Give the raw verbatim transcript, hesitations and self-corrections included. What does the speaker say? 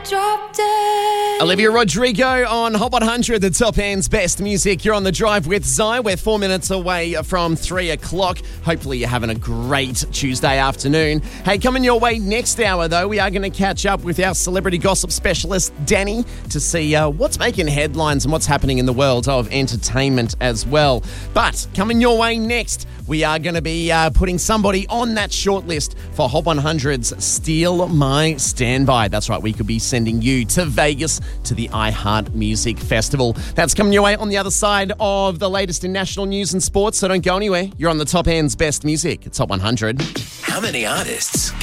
drop dead. Olivia Rodrigo on Hot one hundred, the top end's best music. You're on the drive with Zai. We're four minutes away from three o'clock. Hopefully you're having a great Tuesday afternoon. Hey, coming your way next hour, though, we are going to catch up with our celebrity gossip specialist, Danny, to see uh, what's making headlines and what's happening in the world of entertainment as well. But coming your way next, we are going to be uh, putting somebody on that shortlist for Hot one hundred's Steal My Standby. That's right, we could be sending you to Vegas to the iHeart Music Festival. That's coming your way on the other side of the latest in national news and sports, so don't go anywhere. You're on the top end's best music. It's Hot one hundred. How many artists